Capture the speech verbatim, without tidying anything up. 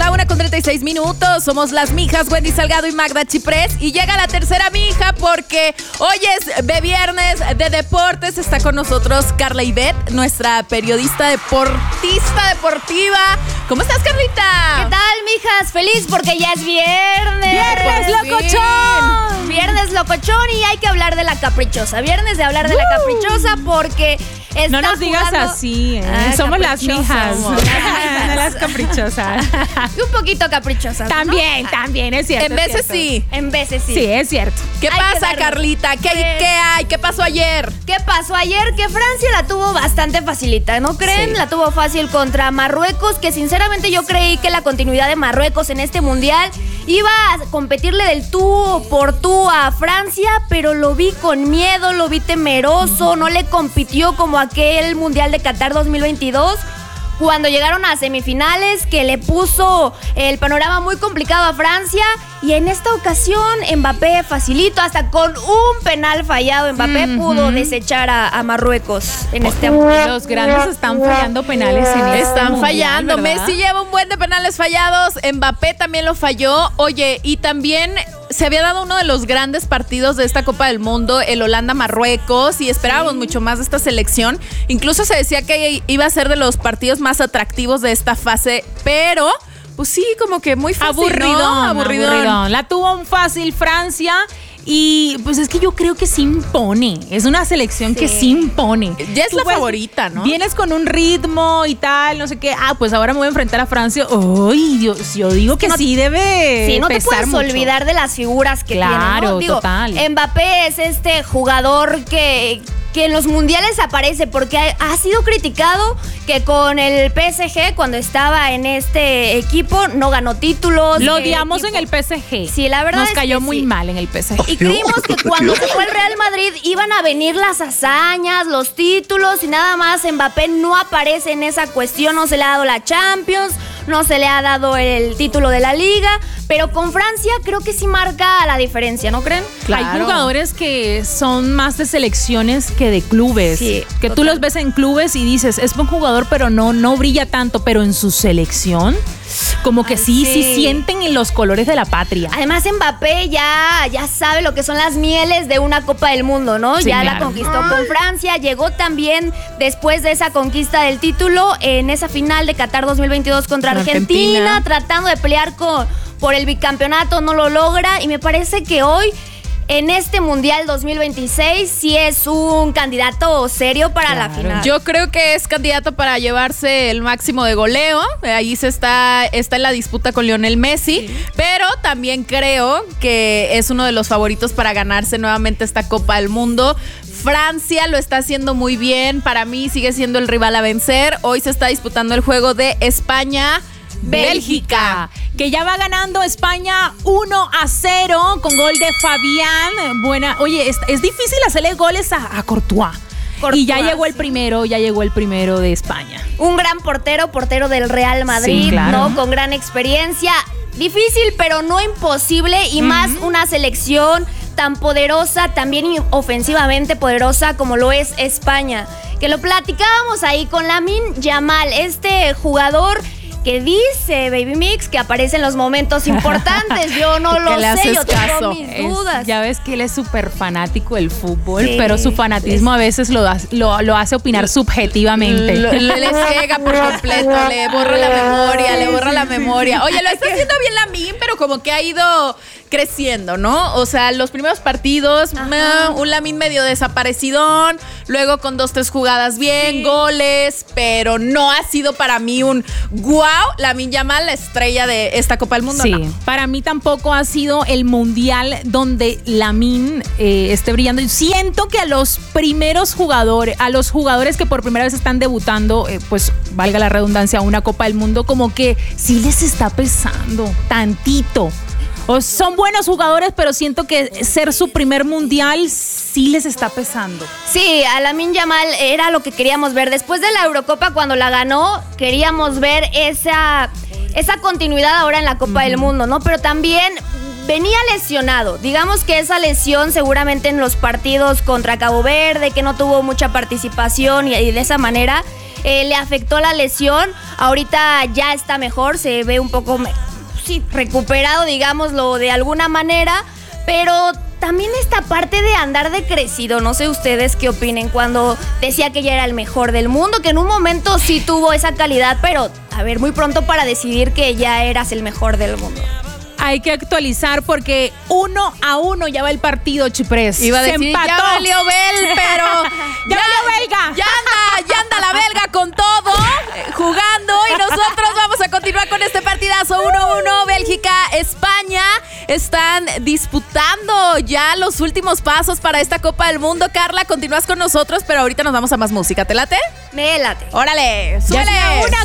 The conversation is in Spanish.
la una con treinta y seis minutos. Somos las mijas Wendy Salgado y Magda Chiprés. Y llega la tercera mija porque hoy es de viernes de deportes. Está con nosotros Carla Ivette, nuestra periodista deportista deportiva. ¿Cómo estás, Carlita? ¿Qué tal, mijas? Feliz porque ya es viernes. ¡Viernes locochón! Viernes locochón y hay que hablar de la caprichosa. Viernes de hablar de la caprichosa porque... Está no nos digas jugando... así, ¿eh? ah, somos las mijas, somos. no las caprichosas. Y un poquito caprichosas, También, ¿no? también, es cierto. En veces cierto. sí. En veces sí. Sí, es cierto. ¿Qué Hay que pasa, darle. Carlita? ¿Qué, Pues- ¿Qué hay? ¿Qué pasó ayer? ¿Qué pasó ayer? Que Francia la tuvo bastante facilita, ¿no creen? Sí. La tuvo fácil contra Marruecos, que sinceramente yo creí que la continuidad de Marruecos en este mundial iba a competirle del tú por tú a Francia, pero lo vi con miedo, lo vi temeroso, no le compitió como aquel mundial de Qatar dos mil veintidós. Cuando llegaron a semifinales, que le puso el panorama muy complicado a Francia. Y en esta ocasión, Mbappé facilito, hasta con un penal fallado, Mbappé Mm-hmm. pudo desechar a, a Marruecos en este mundial. Los grandes están fallando penales en este Están mundial, fallando. ¿verdad? Messi lleva un buen de penales fallados. Mbappé también lo falló. Oye, y también se había dado uno de los grandes partidos de esta Copa del Mundo, el Holanda-Marruecos, y esperábamos sí. mucho más de esta selección. Incluso se decía que iba a ser de los partidos más atractivos de esta fase, pero... Pues sí, como que muy fácil, aburridón, ¿no? Aburridón. aburridón. La tuvo un fácil Francia y pues es que yo creo que sí impone. Es una selección sí. que sí impone. Ya es Tú la pues, favorita, ¿no? Vienes con un ritmo y tal, no sé qué. Ah, pues ahora me voy a enfrentar a Francia. Ay, Dios, yo digo que no, sí debe Sí, no te pesar puedes mucho. olvidar de las figuras que claro, tiene, ¿no? Digo, total. Mbappé es este jugador que... que en los mundiales aparece porque ha, ha sido criticado que con el P S G cuando estaba en este equipo no ganó títulos. Lo odiamos equipo. en el P S G. Sí, la verdad Nos es cayó que muy sí. mal en el P S G. Y creímos que cuando se fue el Real Madrid iban a venir las hazañas, los títulos y nada más. Mbappé no aparece en esa cuestión, no se le ha dado la Champions, no se le ha dado el título de la Liga, pero con Francia creo que sí marca la diferencia, ¿no creen? Claro. Hay jugadores que son más de selecciones que de clubes, sí, que total. tú los ves en clubes y dices, es buen jugador, pero no, no brilla tanto, pero en su selección, como que Ay, sí, sí, sí sienten en los colores de la patria. Además, Mbappé ya, ya sabe lo que son las mieles de una Copa del Mundo, ¿no? Sí, ya claro. la conquistó con Francia, llegó también después de esa conquista del título en esa final de Qatar dos mil veintidós contra Argentina, Argentina, tratando de pelear con, por el bicampeonato, no lo logra y me parece que hoy en este Mundial dos mil veintiséis sí es un candidato serio para claro. la final. Yo creo que es candidato para llevarse el máximo de goleo. Ahí se está, está en la disputa con Lionel Messi. Sí. Pero también creo que es uno de los favoritos para ganarse nuevamente esta Copa del Mundo. Francia lo está haciendo muy bien. Para mí sigue siendo el rival a vencer. Hoy se está disputando el juego de España Bélgica, que ya va ganando España uno a cero con gol de Fabián. Buena, oye, es, es difícil hacerle goles a, a Courtois. Courtois. Y ya llegó el primero, ya llegó el primero de España. Un gran portero, portero del Real Madrid, sí, claro. ¿no? Con gran experiencia. Difícil, pero no imposible. Y uh-huh. más una selección tan poderosa, también ofensivamente poderosa como lo es España. Que lo platicábamos ahí con Lamine Yamal, este jugador que dice Baby Mix que aparece en los momentos importantes. Yo no lo sé, yo tengo caso. mis dudas. Es, ya ves que él es súper fanático del fútbol, sí, pero su fanatismo es, a veces lo, lo, lo hace opinar subjetivamente. Lo, lo, le ciega por completo, le borra la memoria, le borra la memoria. Oye, lo está haciendo bien Lamine, pero como que ha ido creciendo, ¿no? O sea, los primeros partidos, meh, un Lamine medio desaparecidón, luego con dos, tres jugadas bien, sí. goles, pero no ha sido para mí un guau. Lamine Yamal, la estrella de esta Copa del Mundo. Sí, no. para mí tampoco ha sido el mundial donde Lamine eh, esté brillando. Siento que a los primeros jugadores, a los jugadores que por primera vez están debutando, eh, pues valga la redundancia, una Copa del Mundo, como que sí les está pesando tantito. O son buenos jugadores, pero siento que ser su primer mundial sí les está pesando. Sí, a Lamine Yamal era lo que queríamos ver. Después de la Eurocopa, cuando la ganó, queríamos ver esa, esa continuidad ahora en la Copa uh-huh. del Mundo, ¿no? Pero también venía lesionado. Digamos que esa lesión seguramente en los partidos contra Cabo Verde, que no tuvo mucha participación y, y de esa manera... eh, le afectó la lesión. Ahorita ya está mejor, se ve un poco, sí, recuperado, digámoslo de alguna manera, pero también esta parte de andar de crecido, no sé ustedes qué opinen, cuando decía que ya era el mejor del mundo, que en un momento sí tuvo esa calidad, pero a ver, muy pronto para decidir que ya eras el mejor del mundo. Hay que actualizar porque uno a uno ya va el partido, Chiprés. Iba a Se decir, empató. ya valió Bel, pero ya valió belga. Ya anda, ya anda la belga con todo, eh, jugando, y nosotros vamos a continuar con este partidazo uno uno. Bélgica, España están disputando ya los últimos pasos para esta Copa del Mundo. Carla, continúas con nosotros, pero ahorita nos vamos a más música. ¿Te late? Me late. Órale, Ya súbele. sea una